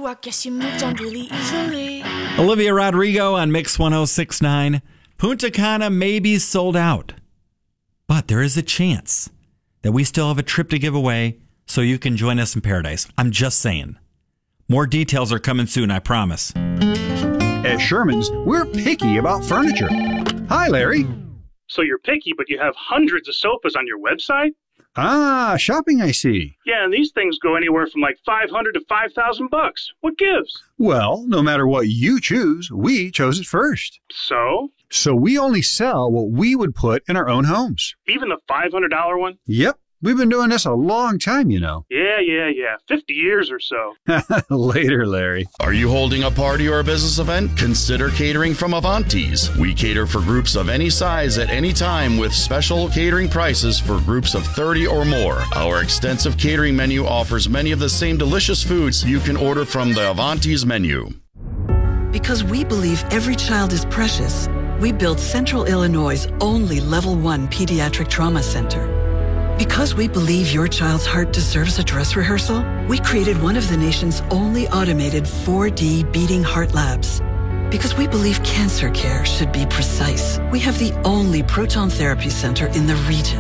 I guess you moved on really easily. Olivia Rodrigo on Mix 106.9. Punta Cana may be sold out, but there is a chance that we still have a trip to give away so you can join us in paradise. I'm just saying. More details are coming soon, I promise. At Sherman's, we're picky about furniture. Hi, Larry. So you're picky, but you have hundreds of sofas on your website? Ah, shopping, I see. Yeah, and these things go anywhere from like $500 to $5,000. What gives? Well, no matter what you choose, we chose it first. So? So we only sell what we would put in our own homes. Even the $500 one? Yep. We've been doing this a long time, you know. Yeah. 50 years or so. Later, Larry. Are you holding a party or a business event? Consider catering from Avanti's. We cater for groups of any size at any time with special catering prices for groups of 30 or more. Our extensive catering menu offers many of the same delicious foods you can order from the Avanti's menu. Because we believe every child is precious, we built Central Illinois' only Level 1 Pediatric Trauma Center. Because we believe your child's heart deserves a dress rehearsal, we created one of the nation's only automated 4D beating heart labs. Because we believe cancer care should be precise, we have the only proton therapy center in the region.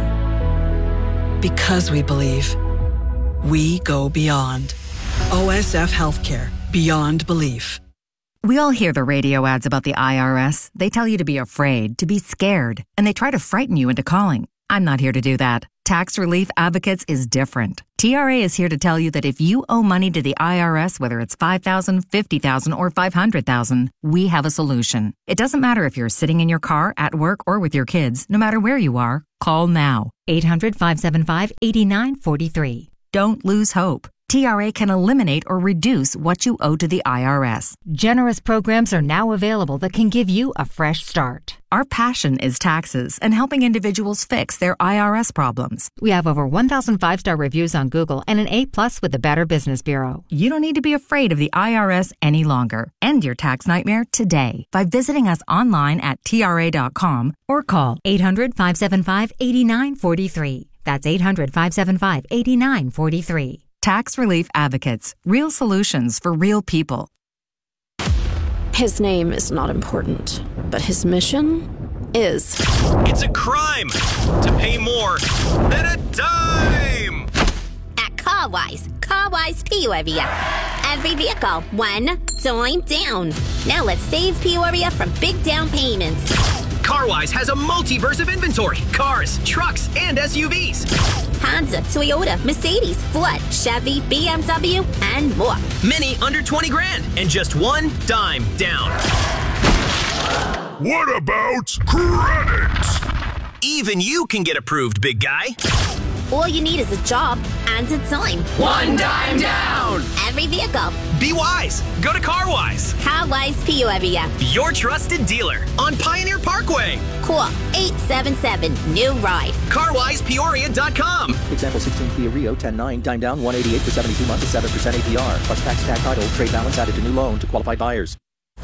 Because we believe, we go beyond. OSF Healthcare, beyond belief. We all hear the radio ads about the IRS. They tell you to be afraid, to be scared, and they try to frighten you into calling. I'm not here to do that. Tax Relief Advocates is different. TRA is here to tell you that if you owe money to the IRS, whether it's $5,000, $50,000, or $500,000, we have a solution. It doesn't matter if you're sitting in your car, at work, or with your kids. No matter where you are, call now. 800-575-8943. Don't lose hope. TRA can eliminate or reduce what you owe to the IRS. Generous programs are now available that can give you a fresh start. Our passion is taxes and helping individuals fix their IRS problems. We have over 1,000 5-star reviews on Google and an A+ with the Better Business Bureau. You don't need to be afraid of the IRS any longer. End your tax nightmare today by visiting us online at TRA.com or call 800-575-8943. That's 800-575-8943. Tax Relief Advocates. Real solutions for real people. His name is not important, but his mission is. It's a crime to pay more than a dime! At CarWise Peoria. Every vehicle, one dime down. Now let's save Peoria from big down payments. CarWise has a multiverse of inventory. Cars, trucks, and SUVs. Honda, Toyota, Mercedes, Ford, Chevy, BMW, and more. Many under 20 grand and just one dime down. What about credit? Even you can get approved, big guy. All you need is a job and a dime. One dime down. Every vehicle. Be wise. Go to CarWise. CarWise Peoria. Your trusted dealer on Pioneer Parkway. Call 877-NEW-RIDE. CarWisePeoria.com. Example 16 Kia Rio 10.9, dime down 188 for 72 months at 7% APR. Plus tax, tag title, trade balance added to new loan to qualified buyers.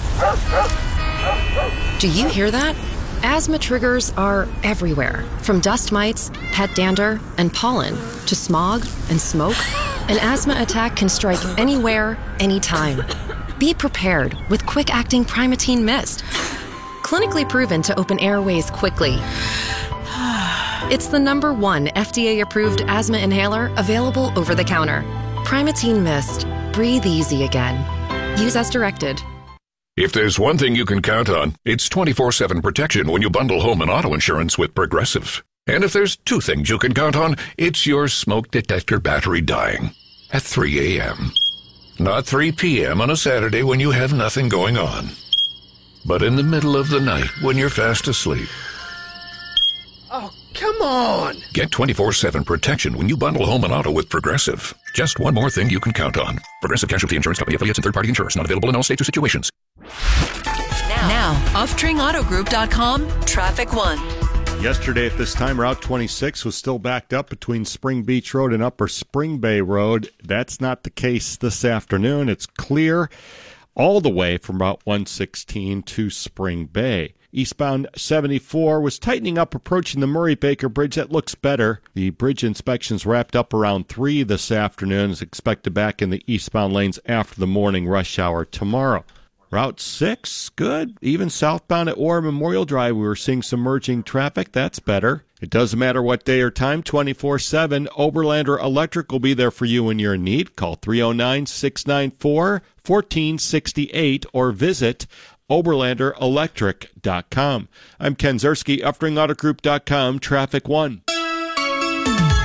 Do you hear that? Asthma triggers are everywhere, from dust mites, pet dander, and pollen, to smog and smoke. An asthma attack can strike anywhere, anytime. Be prepared with quick-acting Primatene Mist. Clinically proven to open airways quickly. It's the #1 FDA-approved asthma inhaler available over the counter. Primatene Mist. Breathe easy again. Use as directed. If there's one thing you can count on, it's 24/7 protection when you bundle home and auto insurance with Progressive. And if there's two things you can count on, it's your smoke detector battery dying at 3 a.m. Not 3 p.m. on a Saturday when you have nothing going on, but in the middle of the night when you're fast asleep. Oh, come on! Get 24/7 protection when you bundle home and auto with Progressive. Just one more thing you can count on. Progressive Casualty Insurance Company, affiliates, and third-party insurers. Not available in all states or situations. Now, OffspringAutoGroup.com, Traffic 1. Yesterday at this time, Route 26 was still backed up between Spring Beach Road and Upper Spring Bay Road. That's not the case this afternoon. It's clear all the way from Route 116 to Spring Bay. Eastbound 74 was tightening up approaching the Murray-Baker Bridge. That looks better. The bridge inspections wrapped up around 3 this afternoon. Is expected back in the eastbound lanes after the morning rush hour tomorrow. Route 6, good. Even southbound at War Memorial Drive, we were seeing some merging traffic. That's better. It doesn't matter what day or time, 24/7. Oberlander Electric will be there for you when you're in need. Call 309-694-1468 or visit OberlanderElectric.com. I'm Ken Zerski, UpringAutoGroup.com, Traffic One.